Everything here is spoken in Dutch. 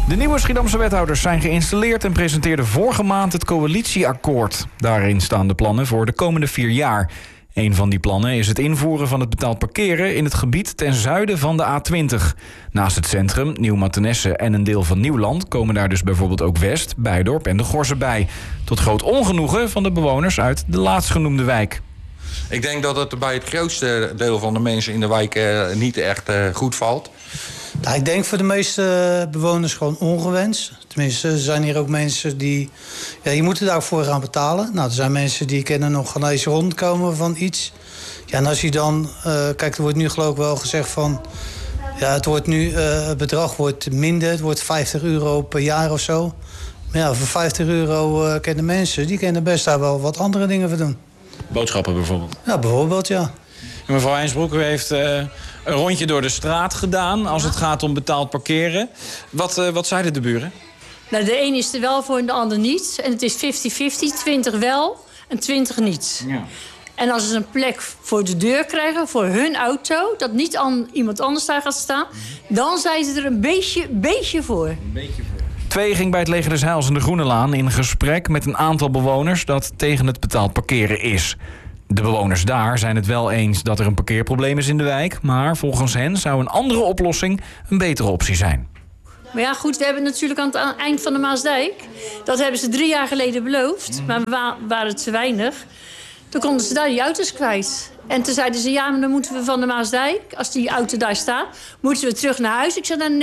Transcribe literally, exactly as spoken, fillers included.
De nieuwe Schiedamse wethouders zijn geïnstalleerd en presenteerden vorige maand het coalitieakkoord. Daarin staan de plannen voor de komende vier jaar. Een van die plannen is het invoeren van het betaald parkeren in het gebied ten zuiden van de A twintig. Naast het centrum, Nieuw-Mathenesse en een deel van Nieuwland komen daar dus bijvoorbeeld ook West, Bijdorp en de Gorze bij. Tot groot ongenoegen van de bewoners uit de laatstgenoemde wijk. Ik denk dat het bij het grootste deel van de mensen in de wijk uh, niet echt uh, goed valt. Nou, ik denk voor de meeste bewoners gewoon ongewenst. Tenminste, er zijn hier ook mensen die... Ja, je moet er daarvoor gaan betalen. Nou, er zijn mensen die kunnen nog gaan eens rondkomen van iets. Ja, en als je dan... Uh, kijk, er wordt nu geloof ik wel gezegd van... Ja, het, wordt nu, uh, het bedrag wordt minder. Het wordt vijftig euro per jaar of zo. Maar ja, voor vijftig euro uh, kennen mensen... die kunnen best daar wel wat andere dingen voor doen. Boodschappen bijvoorbeeld? Ja, bijvoorbeeld, ja. En mevrouw Heinsbroek, u heeft uh, een rondje door de straat gedaan als het gaat om betaald parkeren. Wat, uh, wat zeiden de buren? Nou, de een is er wel voor en de ander niet. En het is vijftig vijftig, twintig wel en twintig niet. Ja. En als ze een plek voor de deur krijgen, voor hun auto... dat niet an, iemand anders daar gaat staan... dan zijn ze er een beetje, beetje voor. Een beetje voor. Twee ging bij het Leger des Heils in de Groene Laan in gesprek met een aantal bewoners dat tegen het betaald parkeren is. De bewoners daar zijn het wel eens dat er een parkeerprobleem is in de wijk, maar volgens hen zou een andere oplossing een betere optie zijn. Maar ja, goed, we hebben natuurlijk aan het eind van de Maasdijk... dat hebben ze drie jaar geleden beloofd, maar we wa- waren te weinig. Toen konden ze daar die auto's kwijt. En toen zeiden ze, ja, maar dan moeten we van de Maasdijk... als die auto daar staat, moeten we terug naar huis. Ik zei, nou, nee.